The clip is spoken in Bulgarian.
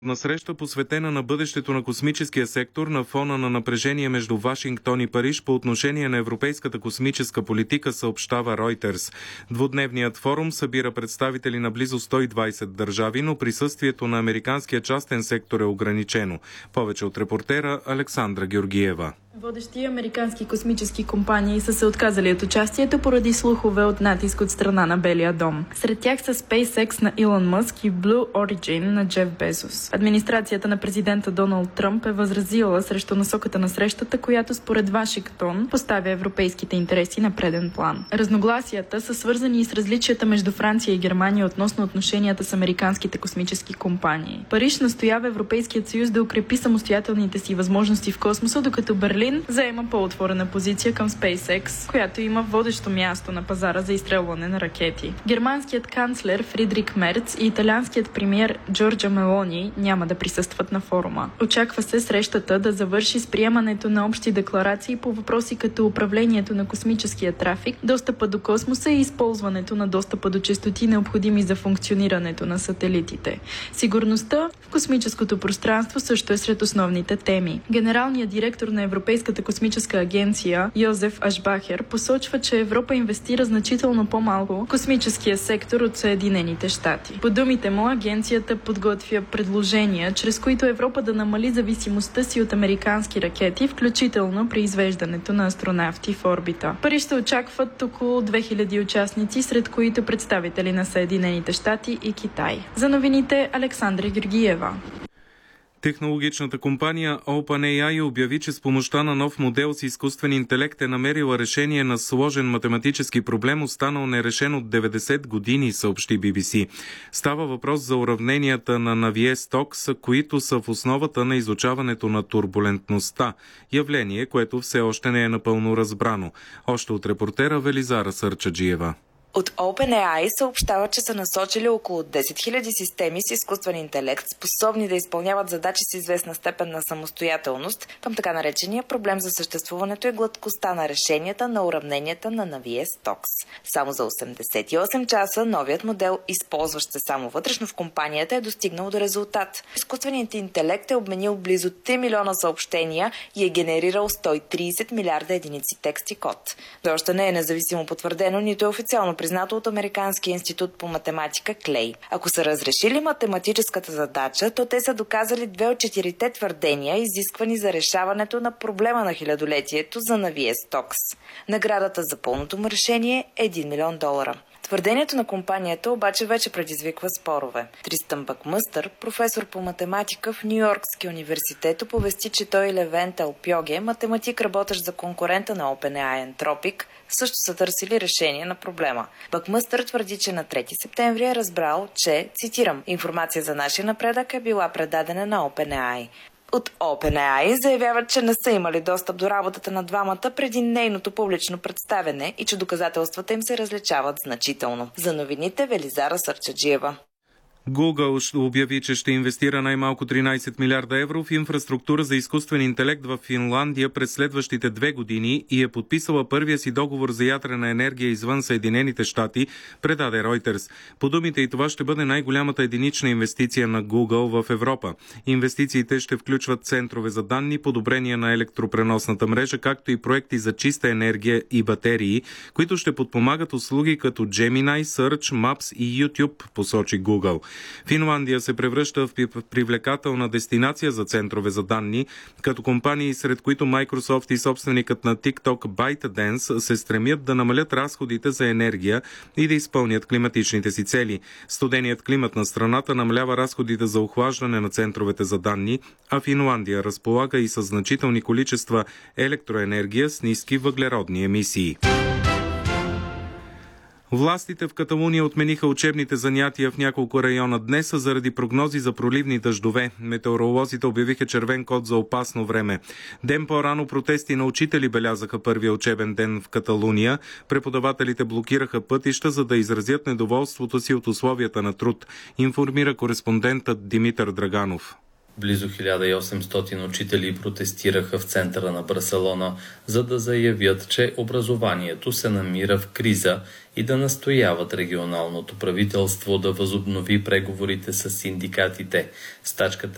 На среща, посветена на бъдещето на космическия сектор на фона на напрежение между Вашингтон и Париж по отношение на европейската космическа политика, съобщава Reuters. Двудневният форум събира представители на близо 120 държави, но присъствието на американския частен сектор е ограничено. Повече от репортера Александра Георгиева. Водещи американски космически компании са се отказали от участието поради слухове от натиск от страна на Белия дом. Сред тях са SpaceX на Илон Мъск и Blue Origin на Джеф Безос. Администрацията на президента Доналд Тръмп е възразила срещу насоката на срещата, която според Вашингтон поставя европейските интереси на преден план. Разногласията са свързани и с различията между Франция и Германия относно отношенията с американските космически компании. Париж настоява Европейският съюз да укрепи самостоятелните си възможности в космоса, докато Берлин заема по-отворена позиция към SpaceX, която има водещо място на пазара за изстрелване на ракети. Германският канцлер Фридрих Мерц и италианският премиер Джорджа Мелони няма да присъстват на форума. Очаква се срещата да завърши с приемането на общи декларации по въпроси като управлението на космическия трафик, достъпа до космоса и използването на достъпа до честоти, необходими за функционирането на сателитите. Сигурността в космическото пространство също е сред основните теми. Генералният директор на Европейската космическа агенция Йозеф Ашбахер посочва, че Европа инвестира значително по-малко в космическия сектор от Съединените щати. По думите му, агенцията подготвя предложения, чрез които Европа да намали зависимостта си от американски ракети, включително при извеждането на астронавти в орбита. Париж се очакват около 2000 участници, сред които представители на Съединените щати и Китай. За новините Александра Георгиева. Технологичната компания OpenAI обяви, че с помощта на нов модел с изкуствен интелект е намерила решение на сложен математически проблем, останал нерешен от 90 години, съобщи BBC. Става въпрос за уравненията на Навие-Стокс, които са в основата на изучаването на турбулентността, явление, което все още не е напълно разбрано. Още от репортера Велизара Сърчаджиева. От OpenAI съобщава, че са насочили около 10 000 системи с изкуствен интелект, способни да изпълняват задачи с известна степен на самостоятелност към така наречения проблем за съществуването и гладкостта на решенията на уравненията на Навие-Стокс. Само за 88 часа новият модел, използващ се само вътрешно в компанията, е достигнал до резултат. Изкуственият интелект е обменил близо 3 милиона съобщения и е генерирал 130 милиарда единици текст и код. То още не е независимо потвърдено, нито е официално признато от Американския институт по математика Клей. Ако са разрешили математическата задача, то те са доказали 2 от 4 твърдения, изисквани за решаването на проблема на хилядолетието за Навие-Стокс. Наградата за пълното му решение е $1 милион. Твърдението на компанията обаче вече предизвиква спорове. Тристън Бакмъстър, професор по математика в Нью-Йоркския университет, оповести, че той и Левент Алпьоге, математик, работещ за конкурента на OpenAI Anthropic, също са търсили решение на проблема. Бакмъстър твърди, че на 3 септември е разбрал, че, цитирам, информация за нашия напредък е била предадена на OpenAI. От OpenAI заявяват, че не са имали достъп до работата на двамата преди нейното публично представяне и че доказателствата им се различават значително. За новините Велизара Сърчаджиева. Google обяви, че ще инвестира най-малко 13 милиарда евро в инфраструктура за изкуствен интелект в Финландия през следващите 2 години и е подписала първия си договор за ядрена енергия извън Съединените щати, предаде Reuters. По думите и това ще бъде най-голямата единична инвестиция на Google в Европа. Инвестициите ще включват центрове за данни, подобрение на електропреносната мрежа, както и проекти за чиста енергия и батерии, които ще подпомагат услуги като Gemini, Search, Maps и YouTube, посочи Google. Финландия се превръща в привлекателна дестинация за центрове за данни, като компании, сред които Microsoft и собственикът на TikTok ByteDance, се стремят да намалят разходите за енергия и да изпълнят климатичните си цели. Студеният климат на страната намалява разходите за охлаждане на центровете за данни, а Финландия разполага и със значителни количества електроенергия с ниски въглеродни емисии. Властите в Каталуния отмениха учебните занятия в няколко района днес заради прогнози за проливни дъждове. Метеоролозите обявиха червен код за опасно време. Ден по-рано протести на учители белязаха първия учебен ден в Каталуния. Преподавателите блокираха пътища, за да изразят недоволството си от условията на труд, информира кореспондентът Димитър Драганов. Близо 1800 учители протестираха в центъра на Барселона, за да заявят, че образованието се намира в криза и да настояват регионалното правителство да възобнови преговорите с синдикатите. Стачката